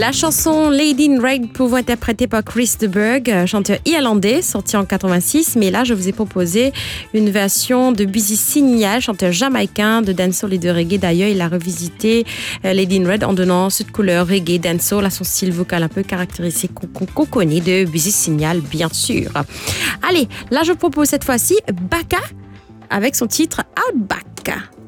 La chanson Lady in Red pouvant être interprétée par Chris de Burgh, chanteur irlandais, sorti en 86. Mais là, je vous ai proposé une version de Busy Signal, chanteur jamaïcain de dancehall et de reggae. D'ailleurs, il a revisité Lady in Red en donnant cette couleur reggae, dancehall à son style vocal un peu caractéristique qu'on connaît de Busy Signal, bien sûr. Allez, là, je propose cette fois-ci Baka avec son titre Outback.